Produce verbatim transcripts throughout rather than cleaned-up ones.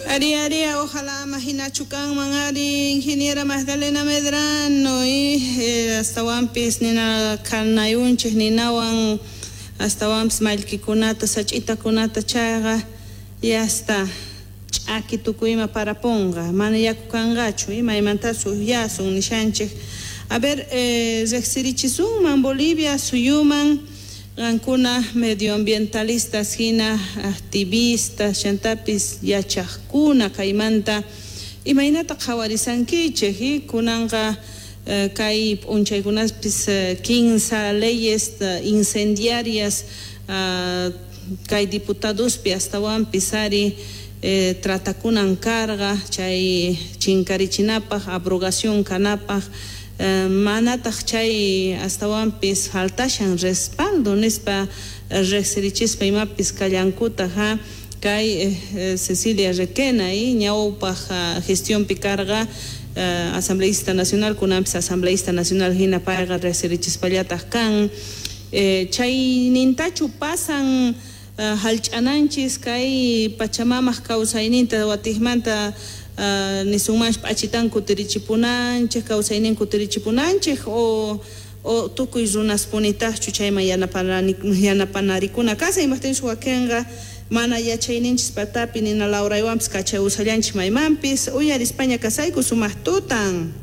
Ari, ari, ojalá imagina chukan mangari ingeniera Magdalena Medrano y eh, hasta wampis nina karnayunches nina wan hasta wampis mailkikunata sachita kunata chaga y hasta chaki tukuyma para ponga mana yakukangachu ima imantasu yasun nishanche a ver eh, rexirichisun man Bolivia suyuman Gankuna medioambientalistas hina activistas chantapis yachakuna kaymanta imaynata qhawarisankichik hi kunanqa uh, kay p'unchaykunaspis uh, quince leyes uh, incendiarias uh, kay diputadospi astawanpis ari eh, tratakunan karga chay chinkarichinapaq abrogación kanapaq Uh, manataq chay astawanpis haltashan respaldo nispa uh, reqsirichispa imapis kallankuta ha kay uh, Cecilia Requena y ñawpaq uh, gestión picarga uh, asambleísta nacional kunampis asambleísta nacional hina payqa reqsirichispallataq kan eh, chay nintachu pasan uh, halch'ananchis kay pachamamaq kawsayninta watijmanta Uh, ni sumash pachitan kutirichipunanchik kawsaynin kutirichipunanchik o o tukuy runas punitaqchu chayma yanapanani yanapanarikuna kasay imaqtin suwakenqa mana yachayninchis patapi nina Lauraywanpis kachay usallanchik maymanpis uyar España kasayku sumaq tutan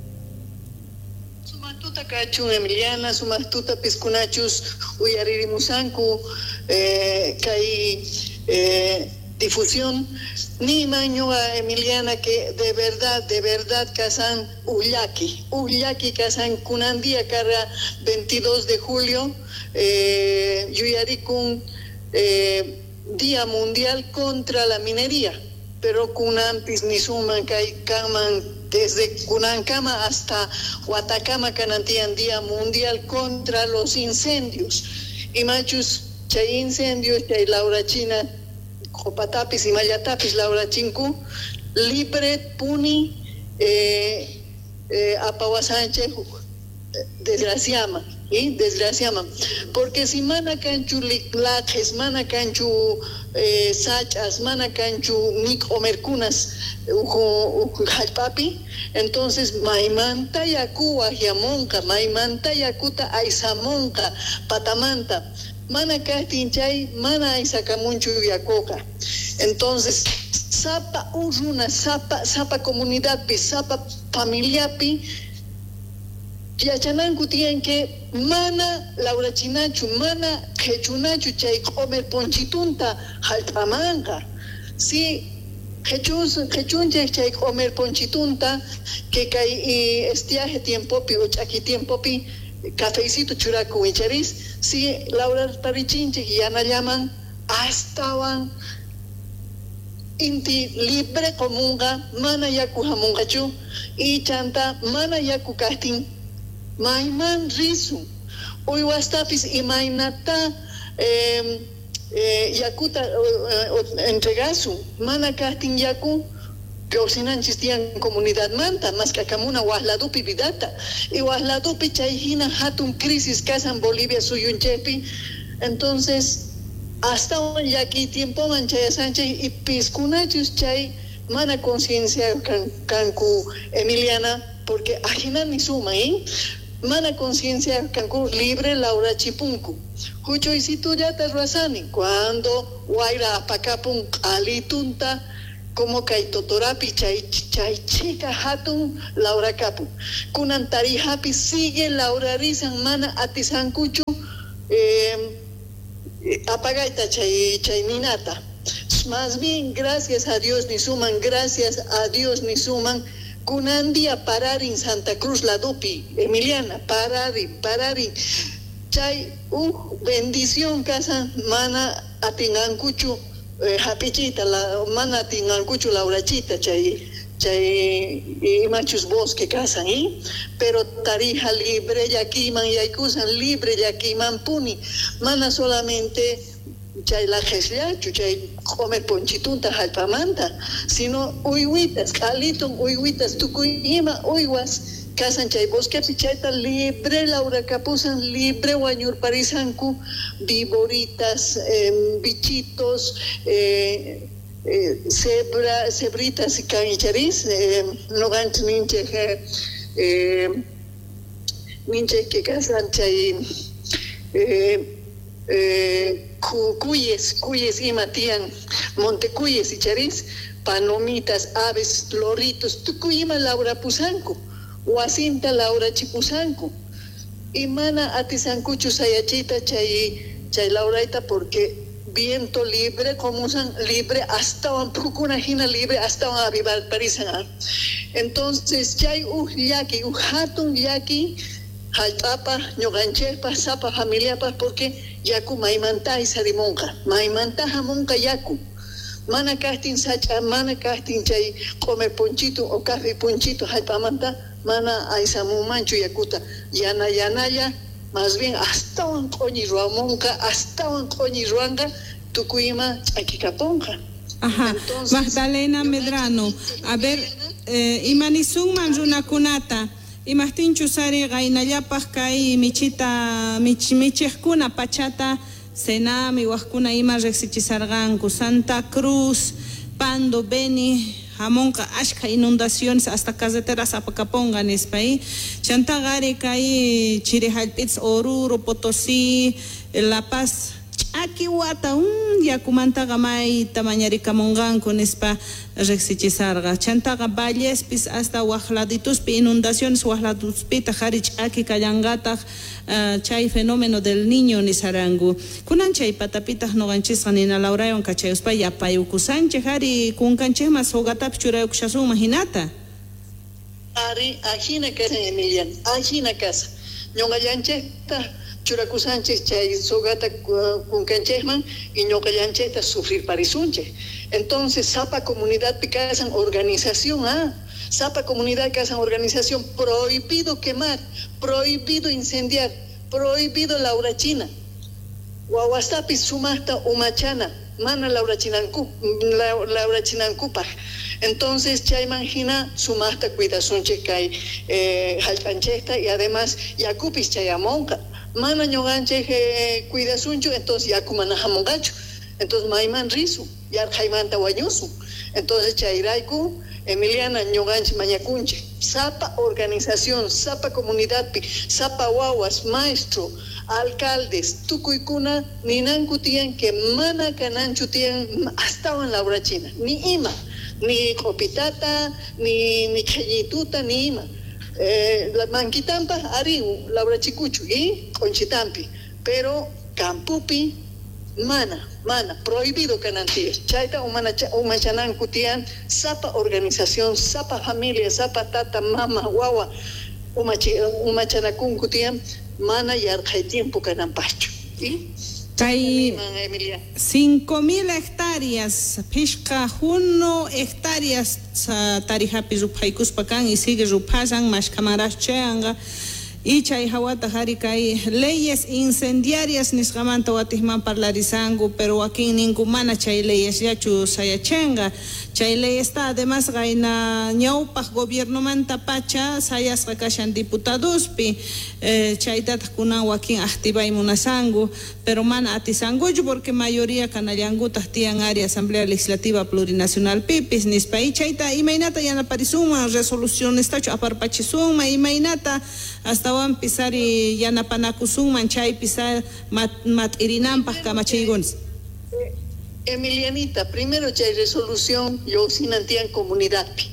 sumaq tuta kachun Emiliana sumaq tuta piskunachus uyaririmusanku eh, kay eh, difusión ni mañoa Emiliana que de verdad de verdad casan ullaki ullaki casan kunandía cara veintidós de julio eh, yuyarikun eh, día mundial contra la minería pero kunampis ni suman kay kaman desde Kunankama hasta Huatacama kanantian día mundial contra los incendios y machus chay incendios chay Laura China Jopatapis y Mayatapis, Laura Chinku, libre puni eh, eh, Apawa Sánchez desgraciama, ¿sí? Desgraciama. Porque si mana canchu liklajes, mana canchu eh, sachas, mana canchu nik omerkunas, ujo jalpapi, entonces maimanta yaku ajiamonka, maimanta yakuta aizamonka, patamanta. Mana kastinchay, mana isakamunchu yakoka. Entonces, sapa uruna, sapa, sapa comunidad pi, sapa familia pi, yachananku tienen que mana Laura Chinachu, mana quechunachu chay comer ponchitunta jalpamanga. Si quechun quechunche chay comer ponchitunta que kay estiaje tiempo pi, aquí tiempo pi, cafecito churaco echaris. Si Laura Parichinche que ya no llaman estaban inti libre comunga mana yaku hamungachu y chanta mana yaku casting maiman risu uywastapis imainata eh, eh, yakuta eh, entregasu mana casting yaku que osinanchis tian comunidad manta más que acamuna wasladupi vidata y wasladupi chayhina hatun crisis casan Bolivia suyunchepi entonces hasta hoy aquí tiempo manchaya Sánchez y piscunachus chay mana conciencia can, cancu Emiliana porque ajina ni suma ¿eh? Mana conciencia cancu libre Laura Chipunku jucho y si tú ya te razani cuando guaira apacapun alitunta como kay totorapi chay chay chica hatun Laura Capu kunantari hapi sigue Laura Rizan mana atisankuchu eh, apagaita chay chay ninata más bien gracias a Dios ni suman gracias a Dios ni suman kunandia parar en Santa Cruz la dupi Emiliana parari parari chay uh bendición casa mana atingankuchu Eh, hapichita la mana tingalcuchu laurachita chay chay y machos bosque casan ¿eh? Pero tarija libre yaquiman yaykusan libre yaquiman puni mana solamente chay la jesliachu chay comer ponchitunta jalpamanta sino uyhuitas caliton uyhuitas tukuyima uywas casan chay bosque pichayta libre Laura Capusan libre wañur parisanku viboritas eh, bichitos eh, eh, zebra, zebritas kan icharis, eh, no ganch ninche, eh, ninche que casan chay, eh, eh, cuyes, cuyes y matían, montecuyes icharis, palomitas, aves, loritos, tucuyima Laura Pusanco, Huacinta Laura Chipusanco, y mana atisancucho sayachita chay, chay Lauraita porque viento libre, como usan libre, hasta un poco una gina libre, hasta un avivar parizan. Entonces, chay uh yaki, uh hatun yaki, halpapa, ñoganchepa, sapa familia pa, porque yaku maimanta y sarimonca, maimanta jamonca yaku. Mana casting sacha, mana casting chay, come ponchito o café ponchito, halpamanta, mana aisamu mancho yakuta, yana yanaya, más bien hasta un coñi ruamonca, hasta un coñi ruanga, tucuima akikaponca. Ajá. Entonces, Magdalena Medrano, a ver, eh, imanizun manjuna kunata, imahtin chusari gainallapaj kai michita, mich, michejkuna pachata, Senami, Huascuna, Ima, Rexichisarganco, Santa Cruz, Pando, Beni, Jamonca, Ashka, inundaciones, hasta carreteras Apacapongan, Espaí, Chantagari, Kai, Chirijalpitz, Oruro, Potosí, La Paz, Aquí Wata, un Yacumanta Gamay, Tamañarica Mongan, con Espa, Rexichisarga, Chantaga Valles, Pis, hasta Huajladitus, inundaciones, Huajladus, Pita, Harich, Aki, Kayangata, Uh, chay fenómeno del niño ni sarangu kunan chay patapitas no ganchis ganina laurayon kachayos pa ya payuku sanche hari kun kanche mas hogatap churayuk shasu mahinata ari ajina casa Emilian ajina casa ñonga yanche ta churaku sánchez chay sogata kun kanche man y ñonga yanche ta sufrir parisunche. Entonces sapa comunidad picasan organización ah Sapa comunidad que hacen organización, prohibido quemar, prohibido incendiar, prohibido Laura China. Guaguastapi sumasta umachana, mana Laura Chinancu, Laura Chinancupa. Entonces, ya imagina sumasta cuidación checay, eh, halpanchesta y además Yakupis chayamonca. Mana ñoganche cuidación, entonces Yakumana jamongacho. Entonces, maiman risu, yar jaimanta guayusu. Entonces, chairaiku. Emiliana Ñoganch Mañacunche, Zapa organización, Zapa comunidad, Zapa guaguas, maestro, alcaldes, Tucuicuna, ni Nancutian, que mana cananchutian, hasta en Laura China, ni Ima, ni Copitata, ni ni Cayituta, ni Ima. Eh, la Manquitampa, Ariu, Laura Chicuchu y Conchitampi, pero Campupi, mana, mana, prohibido canantir. Chaita umachanan kutian, sapa organización, sapa familia, sapa tata, mama, guagua, umachanakun kutian, mana y arjai tiempo canampacho. ¿Sí? Hay cinco mil hectáreas, pisca uno hectáreas, tarihapi rupaikus pakan y sigue rupasan, más camaras cheanga. Y chay hawata harikay leyes incendiarias nisqamanta watihman parlarizangu, pero aquí ningumana chay leyes yachu sayachenga. Chay leyes está además gaina ñawpaj gobierno manta pacha sayas kashan diputadospi eh, chay data kunan wakin activay munasangu, pero mana atisangu porque mayoría kanallanguta tian área Asamblea Legislativa Plurinacional pipis nispay chayta imaynata yanaparisuma resolución estacho aparpachisuma imaynata hasta wan pisari yanapanakusunman chay pisar mat, mat irinampas kamachayguns. Emilianita, primero chay resolución yo sinantian comunidad pi.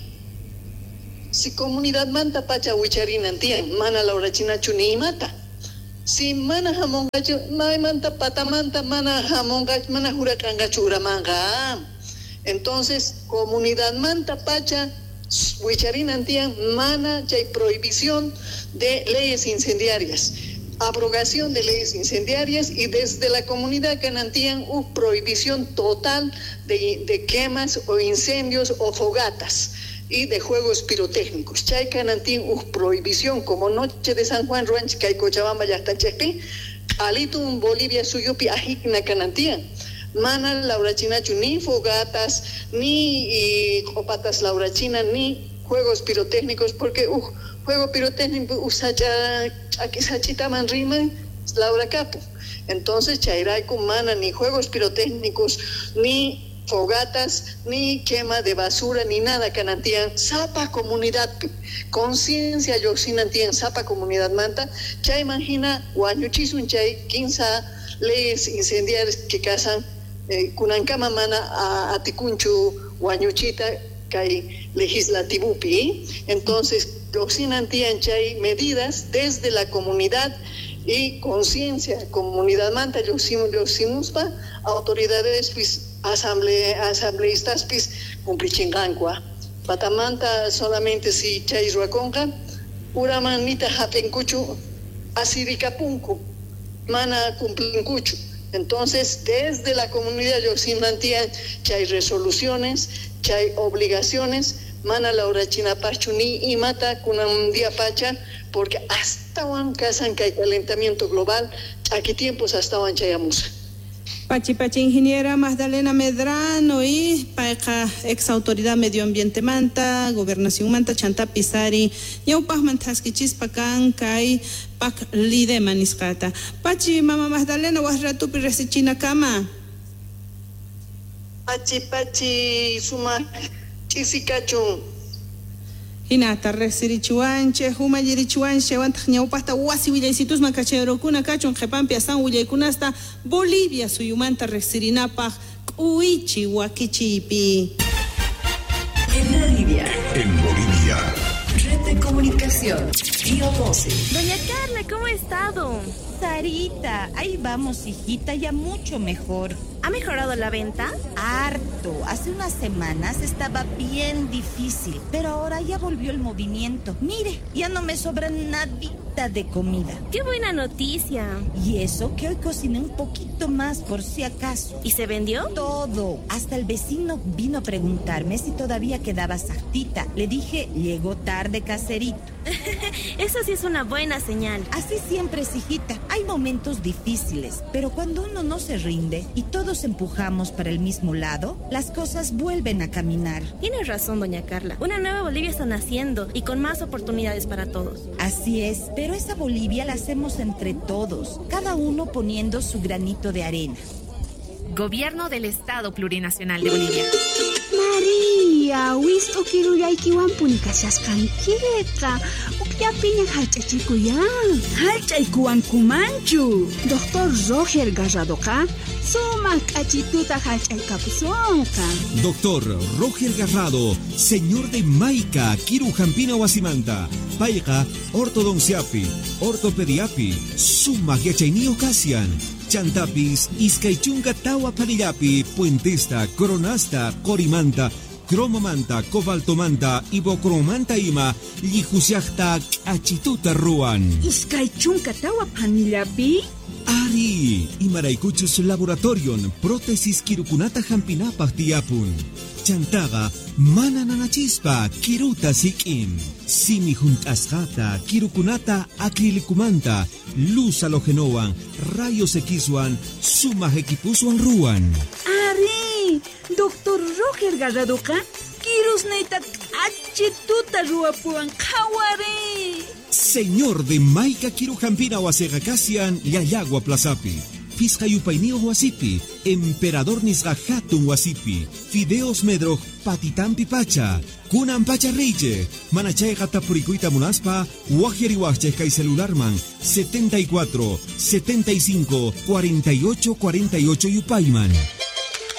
Si comunidad manta pacha huicharinantian, mana Laura Chinachu ni mata. Si mana jamongachu, mai manta pata manta, mana jamongachu, mana huracangachu uramanga. Entonces, comunidad manta pacha huicharinantian, mana chay prohibición de leyes incendiarias. Abrogación de leyes incendiarias y desde la comunidad canantían una prohibición total de, de quemas o incendios o fogatas y de juegos pirotécnicos. Chay canantían una prohibición como Noche de San Juan, Ruanchi, Cay, Cochabamba, Yastanchespi, Alitum, Bolivia, Suyupi, Ajicna, canantían. Mana Laura Chinachu, ni fogatas, ni y, copatas Laura China, ni juegos pirotécnicos, porque uh, juego pirotécnico usacha aquí sachitaman riman Laura Capo. Entonces chairay kumana ni juegos pirotécnicos ni fogatas, ni quema de basura, ni nada canantian. Sapa comunidad, conciencia yoxinantian, sapa comunidad manta. Chay imagina, guañuchisun chay, quince leyes incendiarias que casan, eh, kunankama mana a aticunchu, guañuchita, kay legislativupi. Entonces, yoxinantian chay medidas desde la comunidad y conciencia, comunidad manta, yoximuspa, autoridades, pues, asamble, asambleístas, pues, cumplichingancua. Patamanta solamente si chay ruaconca, uramanita hatencuchu, asiricapuncu, mana cumplincuchu. Entonces, desde la comunidad yoxinantian chay resoluciones, chay obligaciones, mana Laura Chinapachu ni y mata con un día pacha, porque hasta un casan que hay calentamiento global, aquí tiempos hasta un chayamusa. Pachi Pachi ingeniera Magdalena Medrano y paika ex autoridad medio ambiente manta, gobernación manta chanta pisari, ñaupas mantaski chispacan kai pak lide maniscata. Pachi mama Magdalena wasratu piresichina kama. Pachi Pachi suma chisikachun. Hinata resirichuanche, huma yirichuanche, wantak ñaupasta wasi willaisitus makachero-kuna kachun qepampi asan willaykunasta Bolivia suyumanta resirinapaq k'uwichi wakichiypi. En Bolivia. En Bolivia. Red de comunicación. Tío Doce. Doña Carla, ¿cómo ha estado? Sarita, ahí vamos, hijita, ya mucho mejor. ¿Ha mejorado la venta? Harto. Hace unas semanas estaba bien difícil, pero ahora ya volvió el movimiento. Mire, ya no me sobra nadita de comida. ¡Qué buena noticia! Y eso que hoy cociné un poquito más por si acaso. ¿Y se vendió? Todo. Hasta el vecino vino a preguntarme si todavía quedaba sartita. Le dije, llegó tarde, caserito. Eso sí es una buena señal. Así siempre es, hijita. Hay momentos difíciles, pero cuando uno no se rinde y todos empujamos para el mismo lado, las cosas vuelven a caminar. Tienes razón, doña Carla. Una nueva Bolivia está naciendo y con más oportunidades para todos. Así es, pero esa Bolivia la hacemos entre todos, cada uno poniendo su granito de arena. Gobierno del Estado Plurinacional de Bolivia. María, wisto kiruyaykiwan punikashasqankita. Ukllapiña hallch'achikuyan. Hallch'aykuwankumanchu. Doctor Roger Garradoqa sumaq k'achituta hallch'aykapusunqa. Doctor Roger Garrado, señor de Maica, Kirujampina Wasimanta. Paiqa, ortodonciapi, ortopediapi, sumaq yachayniyuq kasyan. Chantapis, Iskaychunga tawa parillapi, puentesta, coronasta, corimanta, cromomanta, cobaltomanta, ibocromanta ima, lijusiachta, achituta ruan. Iskaychunga tawa panillapi? Ari, imaraykuchus laboratorion, prótesis kirukunata hampinapaq tiyapun. Chantaga, mana nanachispa, kiruta sikin. Simi juntasjata, kirukunata acrilikumanta, luz halogenoan, rayos X-wan, sumaj equipuswan ruan. Ari, doctor Roger Garradoqa, kirus neita achituta ruapuan kawari. Señor de Maica Kirujampina Wasegacasian, Yayagua Plazapi. Fiscayupainio Wasipi, Emperador Nisga Hatun Wasipi, Fideos Medroj Patitampi Pacha, Kunan Pacha Reiche, Manachay Gatapuricuita Munaspa, Wajeri Wajcheka y Celularman, setenta y cuatro, setenta y cinco, cuarenta y ocho, cuarenta y ocho Yupayman.